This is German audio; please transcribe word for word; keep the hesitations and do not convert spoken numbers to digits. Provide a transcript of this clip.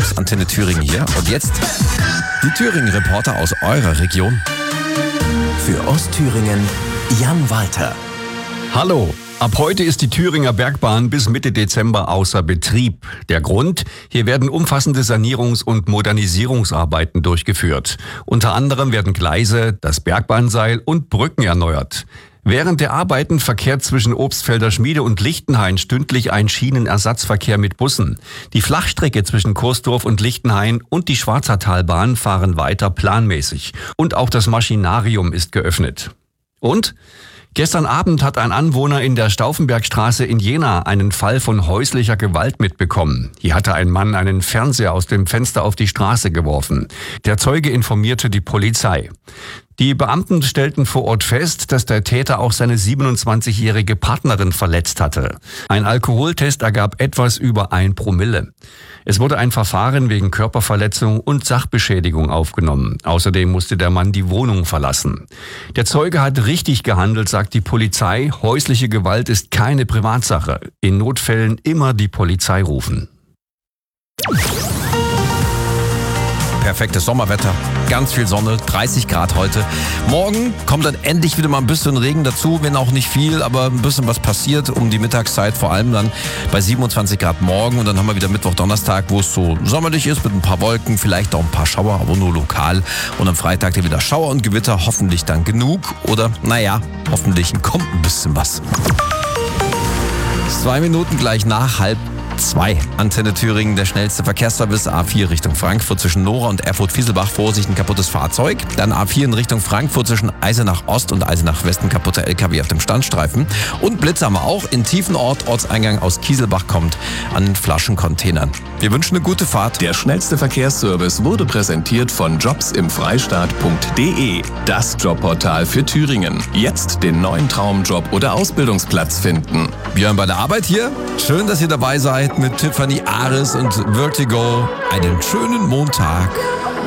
Servus, Antenne Thüringen hier. Und jetzt die Thüringen-Reporter aus eurer Region. Für Ostthüringen Jan Walter. Hallo. Ab heute ist die Thüringer Bergbahn bis Mitte Dezember außer Betrieb. Der Grund? Hier werden umfassende Sanierungs- und Modernisierungsarbeiten durchgeführt. Unter anderem werden Gleise, das Bergbahnseil und Brücken erneuert. Während der Arbeiten verkehrt zwischen Obstfelder Schmiede und Lichtenhain stündlich ein Schienenersatzverkehr mit Bussen. Die Flachstrecke zwischen Kursdorf und Lichtenhain und die Schwarzertalbahn fahren weiter planmäßig. Und auch das Maschinarium ist geöffnet. Und? Gestern Abend hat ein Anwohner in der Stauffenbergstraße in Jena einen Fall von häuslicher Gewalt mitbekommen. Hier hatte ein Mann einen Fernseher aus dem Fenster auf die Straße geworfen. Der Zeuge informierte die Polizei. Die Beamten stellten vor Ort fest, dass der Täter auch seine siebenundzwanzigjährige Partnerin verletzt hatte. Ein Alkoholtest ergab etwas über ein Promille. Es wurde ein Verfahren wegen Körperverletzung und Sachbeschädigung aufgenommen. Außerdem musste der Mann die Wohnung verlassen. Der Zeuge hat richtig gehandelt, sagt die Polizei. Häusliche Gewalt ist keine Privatsache. In Notfällen immer die Polizei rufen. Perfektes Sommerwetter, ganz viel Sonne, dreißig Grad heute. Morgen kommt dann endlich wieder mal ein bisschen Regen dazu, wenn auch nicht viel, aber ein bisschen was passiert um die Mittagszeit, vor allem dann bei siebenundzwanzig Grad morgen. Und dann haben wir wieder Mittwoch, Donnerstag, wo es so sommerlich ist mit ein paar Wolken, vielleicht auch ein paar Schauer, aber nur lokal. Und am Freitag dann wieder Schauer und Gewitter, hoffentlich dann genug oder naja, hoffentlich kommt ein bisschen was. Zwei Minuten gleich nach halb zwei. Antenne Thüringen, der schnellste Verkehrsservice. A vier Richtung Frankfurt zwischen Nora und Erfurt-Fieselbach. Vorsicht, ein kaputtes Fahrzeug. Dann A vier in Richtung Frankfurt zwischen Eisenach Ost und Eisenach West. Ein kaputter L K W auf dem Standstreifen. Und Blitz haben wir auch in Tiefenort. Ortseingang aus Kieselbach kommt an Flaschencontainern. Wir wünschen eine gute Fahrt. Der schnellste Verkehrsservice wurde präsentiert von jobs im freistaat punkt de. Das Jobportal für Thüringen. Jetzt den neuen Traumjob oder Ausbildungsplatz finden. Björn bei der Arbeit hier. Schön, dass ihr dabei seid mit Tiffany Ares und Vertigo. Einen schönen Montag.